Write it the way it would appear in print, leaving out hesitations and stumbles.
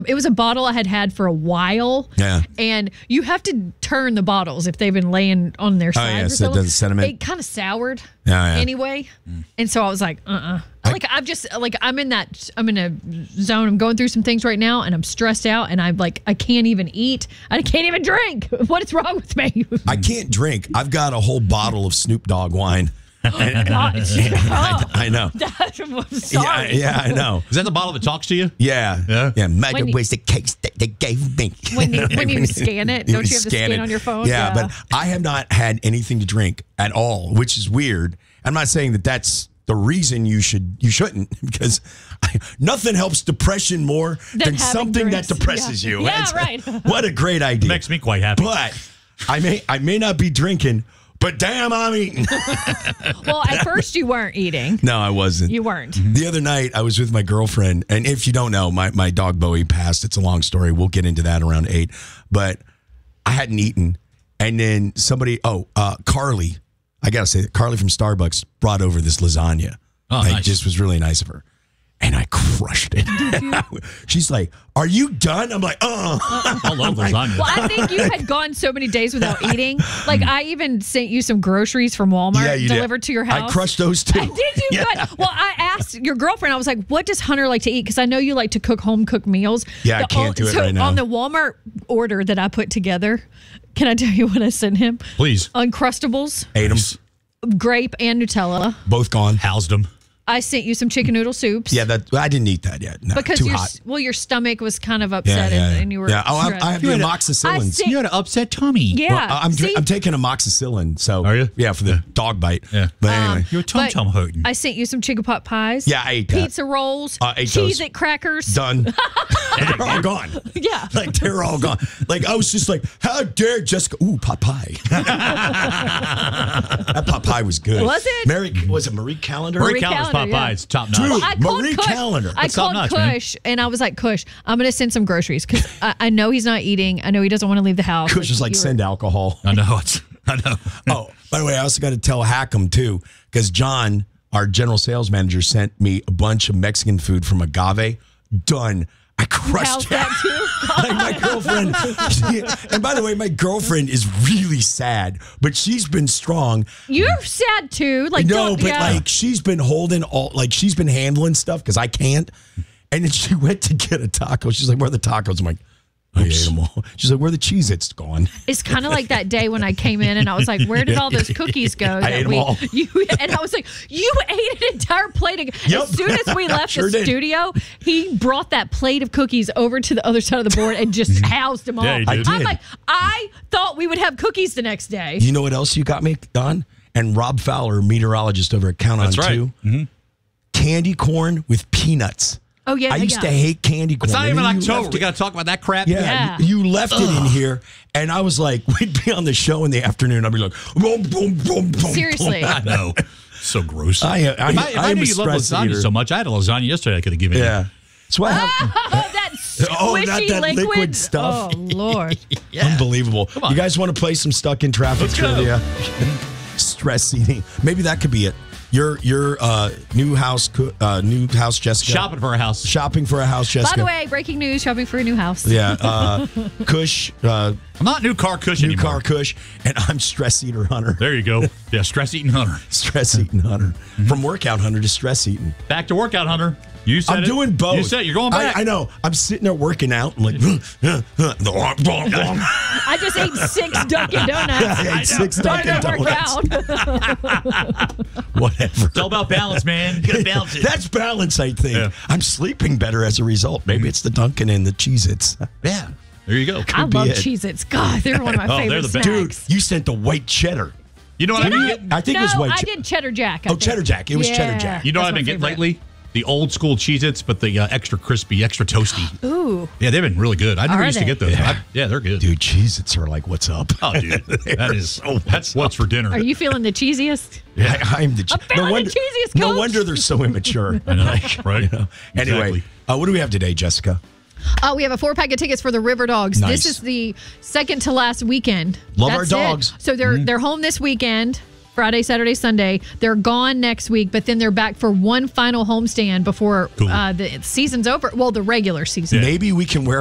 It was a bottle I had had for a while. Yeah. And you have to turn the bottles if they've been laying on their sides. Oh, yeah, or so it something. does sediment. It kind of soured Yeah. anyway. And so I was like, Like, I'm in a zone. I'm going through some things right now and I'm stressed out and I'm like, I can't even eat. I can't even drink. What is wrong with me? I can't drink. I've got a whole bottle of Snoop Dogg wine. I know. I'm sorry. Yeah, I know. Is that the bottle that talks to you? Yeah. Mega wasted cakes that they gave me. When you scan it, don't you have to scan on your phone? Yeah, but I have not had anything to drink at all, which is weird. I'm not saying that that's the reason you shouldn't, because nothing helps depression more than something drinks. that depresses you. Yeah, right. What a great idea. Makes me quite happy. But I may not be drinking, but damn, I'm eating. Well, at first you weren't eating. No, I wasn't. You weren't. The other night, I was with my girlfriend, and if you don't know, my dog Bowie passed. It's a long story. We'll get into that around 8. But I hadn't eaten, and then somebody, Carly, I got to say that Carly from Starbucks brought over this lasagna. Oh, nice. Just was really nice of her. And I crushed it. She's like, "Are you done?" I'm like, I love lasagna. Well, I think you had gone so many days without eating. Like, I even sent you some groceries from Walmart delivered to your house. I crushed those too. Did you? Yeah. Good. Well, I asked your girlfriend, I was like, what does Hunter like to eat? Because I know you like to cook home-cooked meals. Yeah, I can't do it right now. On the Walmart order that I put together, can I tell you what I sent him? Please. Uncrustables, Ate them. grape, and Nutella. Both gone. Housed them. I sent you some chicken noodle soups. Yeah, I didn't eat that yet. No, because too hot. Your stomach was kind of upset and you were stressed. I have the amoxicillin. You had an upset tummy. Yeah. Well, I'm taking amoxicillin. So are you? Yeah, for the dog bite. Yeah. But anyway. Your tum hurting. I sent you some chicken pot pies. Yeah, I ate that. Pizza rolls. Ate those. Cheez-It crackers. Done. They're all gone. Yeah. Like, they're all gone. Like, I was just like, how dare Jessica? Ooh, pot pie. That pot pie was good. Was it? Was it Marie Callender? Marie Callender's pot pie. It's top notch. Dude, Well, I called Marie Kush. Callender. I called Kush, and I was like, Kush, I'm going to send some groceries because I know he's not eating. I know he doesn't want to leave the house. Kush was like, send alcohol. I know. I know. Oh, by the way, I also got to tell Hackham, too, because John, our general sales manager, sent me a bunch of Mexican food from Agave. Done. I crushed that too? Like my girlfriend. And by the way, my girlfriend is really sad, but she's been strong. You're sad too. Like, no, but like she's been holding she's been handling stuff because I can't. And then she went to get a taco. She's like, "Where are the tacos?" I'm like, I ate them all. She's like, "Where are the Cheez-Its gone?" It's kind of like that day when I came in and I was like, where did all those cookies go? I ate them all. And I was like, you ate an entire plate of Yep. As soon as we left Sure the did. studio, he brought that plate of cookies over to the other side of the board and just housed them all. Yeah, he did. I'm like, I thought we would have cookies the next day. You know what else you got me, Don? And Rob Fowler, meteorologist over at Count On That's right. 2. Mm-hmm. Candy corn with peanuts. Oh, yeah. I used to hate candy corn. It's not And even then you October. left We it. got to talk about that crap. Yeah. You left it in here, and I was like, we'd be on the show in the afternoon. I'd be like, boom, boom, boom, boom. Seriously. I know. So gross. If I if I knew am a you loved stress lasagna eater. so much, I had a lasagna yesterday I could have given you. Yeah. That's why I have that squishy that liquid stuff. Oh, Lord. unbelievable. on. You guys want to play some stuck in traffic Let's go. trivia? Stress eating. Maybe that could be it. Your new house, Jessica. Shopping for a house. Shopping for a house, Jessica. By the way, breaking news, shopping for a new house. Yeah. Kush. I'm not new car Kush New anymore. car Kush. And I'm Stress Eater Hunter. There you go. Yeah, stress eating Hunter. Stress Eating Hunter. From Workout Hunter to Stress Eating. Back to workout Hunter. You said I'm it. doing both. You said it. You're going back. I know. I'm sitting there working out. I'm like, I just ate 6 Dunkin' Donuts. I ate 6 Dunkin' Trying to work Donuts. out. Whatever. It's all about balance, man. You got to balance it. That's balance, I think. Yeah. I'm sleeping better as a result. Maybe it's the Dunkin' and the Cheez-Its. Yeah. There you go. I be love it. Cheez-Its. God, they're one of my Oh, they're favorite the best. snacks. Dude, you sent the white cheddar. You know what I've been getting? I think it was white I cheddar. did Cheddar Jack. Oh, Cheddar Jack. It was Cheddar Jack. You know what That's I've been my getting favorite. lately? The old school Cheez-Its, but the extra crispy, extra toasty. Ooh. Yeah, they've been really good. I never Are used to they? get those. Yeah, they're good. Dude, Cheez-Its are like, what's up? Oh, dude. That's what's for dinner. Are you feeling the cheesiest? Yeah, I'm the feeling the cheesiest, No Coach. wonder they're so immature. I know, right? Anyway, Exactly. what do we have today, Jessica? We have a 4-pack of tickets for the River Dogs. Nice. This is the second to last weekend. Love our That's it. dogs. So they're home this weekend. Friday, Saturday, Sunday. They're gone next week, but then they're back for one final homestand before the season's over. Well, the regular season. Maybe we can wear